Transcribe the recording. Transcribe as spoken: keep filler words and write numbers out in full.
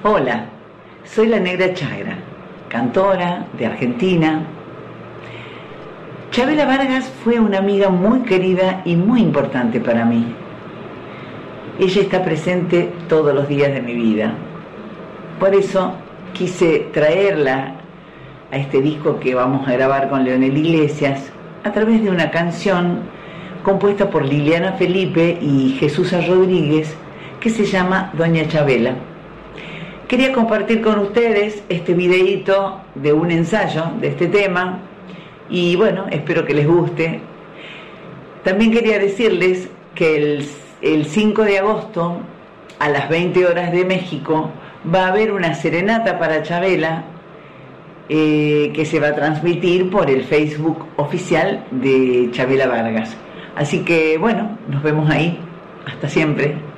Hola, soy la Negra Chagra, cantora de Argentina. Chabela Vargas fue una amiga muy querida y muy importante para mí. Ella está presente todos los días de mi vida. Por eso quise traerla a este disco que vamos a grabar con Leonel Iglesias a través de una canción compuesta por Liliana Felipe y Jesús Rodríguez que se llama Doña Chabela. Quería compartir con ustedes este videíto de un ensayo de este tema y bueno, espero que les guste. También quería decirles que el, el cinco de agosto a las veinte horas de México va a haber una serenata para Chabela eh, que se va a transmitir por el Facebook oficial de Chabela Vargas. Así que bueno, nos vemos ahí. Hasta siempre.